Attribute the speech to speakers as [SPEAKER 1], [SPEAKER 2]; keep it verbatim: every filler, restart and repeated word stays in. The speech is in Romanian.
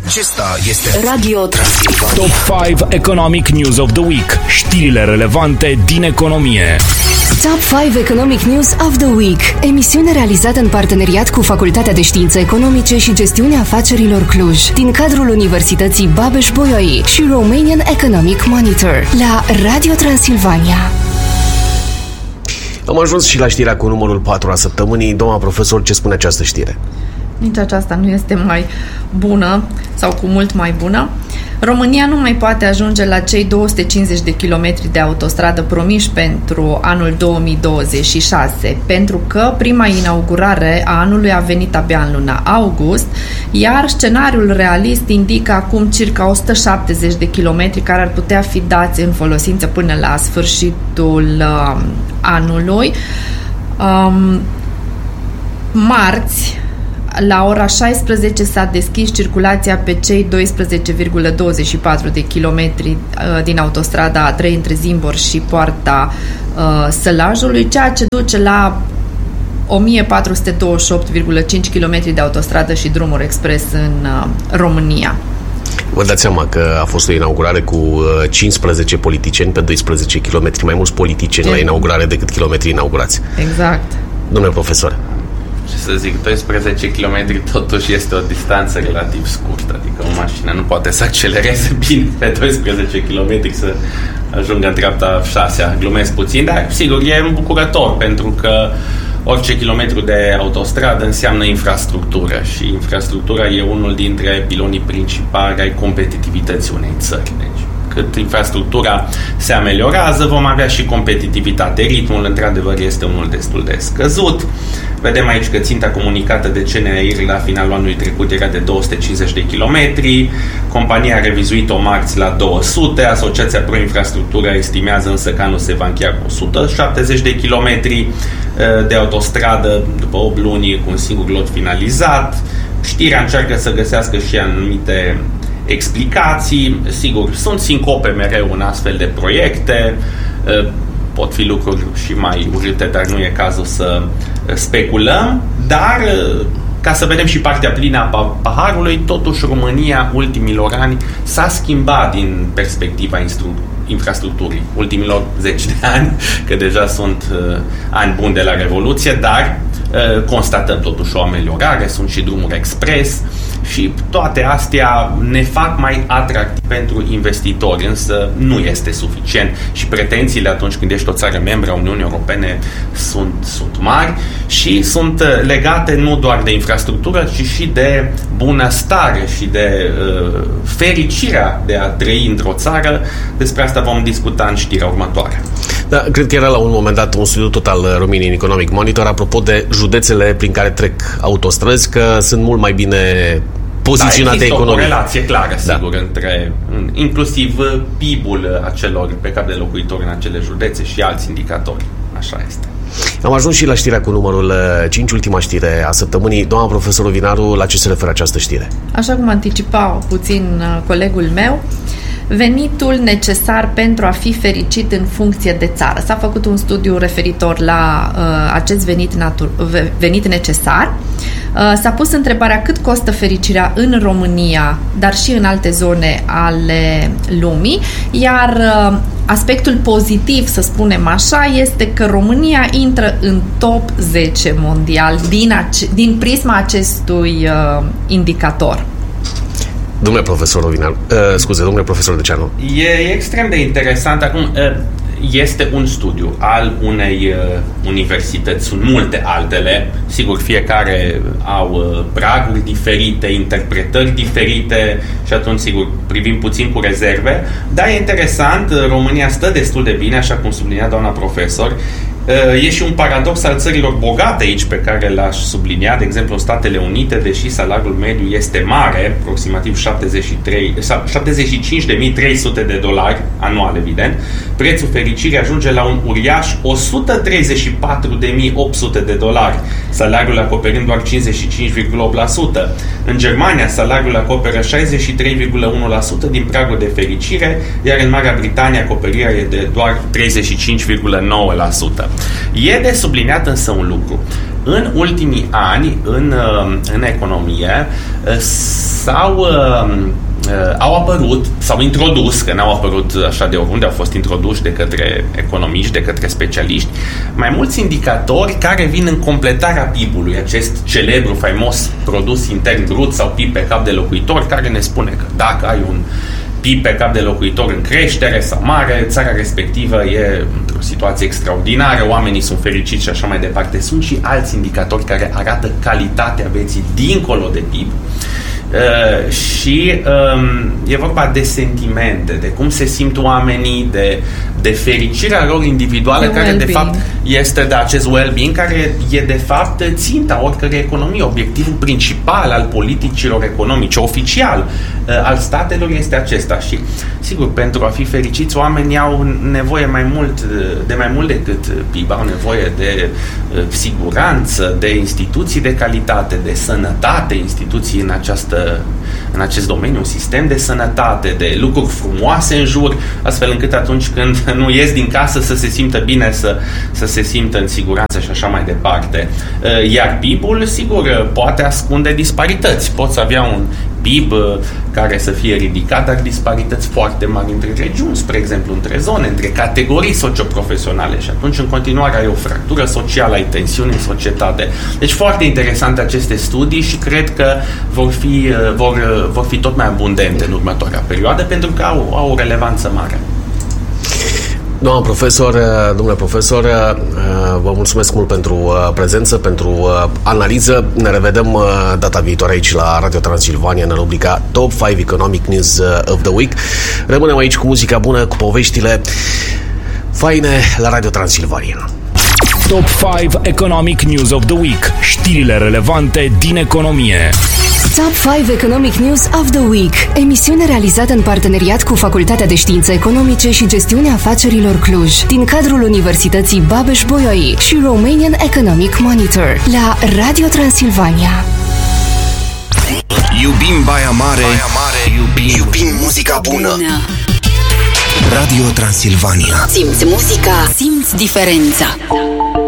[SPEAKER 1] Acesta este
[SPEAKER 2] Radio Transilvania.
[SPEAKER 3] Top cinci Economic News of the Week. Știrile relevante din economie.
[SPEAKER 2] Top cinci Economic News of the Week. Emisiune realizată în parteneriat cu Facultatea de Științe Economice și Gestiune Afacerilor Cluj, din cadrul Universității Babeș-Bolyai și Romanian Economic Monitor, la Radio Transilvania.
[SPEAKER 1] Am ajuns și la știrea cu numărul patru a săptămânii. Doamna profesor, ce spune această știre?
[SPEAKER 4] Nici aceasta nu este mai bună sau cu mult mai bună. România nu mai poate ajunge la cei două sute cincizeci de kilometri de autostradă promiși pentru anul două mii douăzeci și șase, pentru că prima inaugurare a anului a venit abia în luna august, iar scenariul realist indică acum circa o sută șaptezeci de kilometri care ar putea fi dați în folosință până la sfârșitul uh, anului. Um, marți, la ora șaisprezece s-a deschis circulația pe cei doisprezece virgulă douăzeci și patru de kilometri uh, din autostrada A trei între Zimbor și Poarta uh, Sălajului, ceea ce duce la o mie patru sute douăzeci și opt virgulă cinci kilometri de autostradă și drumuri expres în uh, România.
[SPEAKER 1] Vă dați seama că a fost o inaugurare cu cincisprezece politicieni pe doisprezece kilometri, mai mulți politicieni Gen. la inaugurare decât kilometri inaugurați.
[SPEAKER 4] Exact.
[SPEAKER 1] Domnule profesor.
[SPEAKER 5] Și să zic, doisprezece kilometri totuși este o distanță relativ scurtă, adică o mașină nu poate să accelereze bine pe doisprezece kilometri să ajungă în dreapta șasea. Glumesc puțin, dar sigur e îmbucurător pentru că orice kilometru de autostradă înseamnă infrastructură și infrastructura e unul dintre pilonii principali ai competitivității unei țări. Deci, cât infrastructura se ameliorează, vom avea și competitivitate. Ritmul, într-adevăr, este unul destul de scăzut. Vedem aici că ținta comunicată de C N R la finalul anului trecut era de două sute cincizeci de kilometri. Compania a revizuit-o marți la două sute. Asociația Pro Infrastructură estimează însă că anul se va încheia cu o sută șaptezeci de kilometri de autostradă după opt luni cu un singur lot finalizat. Știrea încearcă să găsească și anumite explicații. Sigur, sunt sincope mereu în astfel de proiecte. Pot fi lucruri și mai urâte, dar nu e cazul să speculăm. Dar, ca să vedem și partea plină a paharului, totuși România, ultimilor ani, s-a schimbat din perspectiva instru- infrastructurii. Ultimilor zeci de ani, că deja sunt uh, ani buni de la Revoluție, dar uh, constatăm totuși o ameliorare, sunt și drumuri expres și toate astea ne fac mai atractivi pentru investitori, însă nu este suficient și pretențiile atunci când ești o țară membră a Uniunii Europene sunt, sunt mari și sunt legate nu doar de infrastructură, ci și de bunăstare și de uh, fericirea de a trăi într-o țară. Despre asta vom discuta în știrea următoare.
[SPEAKER 1] Da, cred că era la un moment dat un studiu tot al Romanian Economic Monitor apropo de județele prin care trec autostrăzi, că sunt mult mai bine poziționate
[SPEAKER 5] da,
[SPEAKER 1] economic.
[SPEAKER 5] O corelație clară, sigur,
[SPEAKER 1] da.
[SPEAKER 5] între inclusiv P I B-ul acelor pe cap de locuitori în acele județe și alți indicatori. Așa este.
[SPEAKER 1] Am ajuns și la știrea cu numărul cinci, ultima știre a săptămânii. Doamna profesor Ovinaru, la ce se referă această știre?
[SPEAKER 4] Așa cum anticipa puțin colegul meu, venitul necesar pentru a fi fericit în funcție de țară. S-a făcut un studiu referitor la uh, acest venit, natu- venit necesar. Uh, s-a pus întrebarea cât costă fericirea în România, dar și în alte zone ale lumii, iar uh, aspectul pozitiv, să spunem așa, este că România intră în top zece mondial din, ace- din prisma acestui uh, indicator.
[SPEAKER 1] Domnule profesor Ovinaru, uh, scuze, domnule profesor Deceanu.
[SPEAKER 5] E, e extrem de interesant. Acum, uh, este un studiu al unei uh, universități, sunt multe altele, sigur, fiecare au uh, praguri diferite, interpretări diferite și atunci, sigur, privim puțin cu rezerve, dar e interesant, România stă destul de bine, așa cum sublinia doamna profesor. E și un paradox al țărilor bogate aici pe care l-aș sublinia, de exemplu în Statele Unite, deși salariul mediu este mare, aproximativ șaptezeci și trei, șaptezeci și cinci de mii trei sute de dolari anual, evident, prețul fericirii ajunge la un uriaș o sută treizeci și patru de mii opt sute de dolari, salariul acoperind doar cincizeci și cinci virgulă opt la sută. În Germania, salariul acoperă șaizeci și trei virgulă unu la sută din pragul de fericire, iar în Marea Britanie acoperirea e de doar treizeci și cinci virgulă nouă la sută. E de subliniat însă un lucru. În ultimii ani, în, în economie, sau uh, uh, au apărut, s-au introdus, că n-au apărut așa de oriunde, au fost introduși de către economiști, de către specialiști, mai mulți indicatori care vin în completarea P I B-ului, acest celebru, faimos produs intern brut sau P I B pe cap de locuitor, care ne spune că dacă ai un P I B pe cap de locuitor în creștere sau mare, țara respectivă e într-o situație extraordinară, oamenii sunt fericiți și așa mai departe. Sunt și alți indicatori care arată calitatea vieții dincolo de P I B. Uh, și um, e vorba de sentimente, de cum se simt oamenii, de, de fericirea lor individuală, de care de fapt este de acest well-being, care e de fapt ținta oricărei economii. Obiectivul principal al politicilor economice, oficial, uh, al statelor este acesta. Și sigur, pentru a fi fericiți, oamenii au nevoie mai mult, de mai mult decât P I B, au nevoie de uh, siguranță, de instituții de calitate, de sănătate, instituții în această în acest domeniu, un sistem de sănătate, de lucruri frumoase în jur, astfel încât atunci când nu ies din casă să se simtă bine, să, să se simtă în siguranță și așa mai departe. Iar P I B-ul, sigur, poate ascunde disparități. Poți avea un P I B care să fie ridicat, dar disparități foarte mari între regiuni, spre exemplu, între zone, între categorii socioprofesionale, și atunci în continuare ai o fractură socială, ai tensiuni în societate. Deci foarte interesante aceste studii și cred că vor fi, vor, vor fi tot mai abundente în următoarea perioadă, pentru că au, au o relevanță mare.
[SPEAKER 1] Doamna profesor, domnule profesor, vă mulțumesc mult pentru prezență, pentru analiză. Ne revedem data viitoare aici la Radio Transilvania în rubrica Top cinci Economic News of the Week. Rămânem aici cu muzica bună, cu poveștile faine la Radio Transilvania.
[SPEAKER 3] Top cinci Economic News of the Week. Știrile relevante din economie.
[SPEAKER 2] Top cinci Economic News of the Week, emisiune realizată în parteneriat cu Facultatea de Științe Economice și Gestiunea Afacerilor Cluj, din cadrul Universității Babeș-Bolyai și Romanian Economic Monitor, la Radio Transilvania.
[SPEAKER 6] Iubim Baia Mare, Baia Mare. Iubim, iubim muzica bună. Radio Transilvania.
[SPEAKER 7] Simți muzica, simți diferența.